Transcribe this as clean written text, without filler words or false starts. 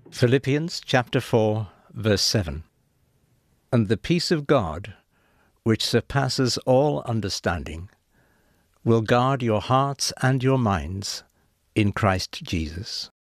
Philippians chapter 4, verse 7. And the peace of God, which surpasses all understanding, will guard your hearts and your minds in Christ Jesus.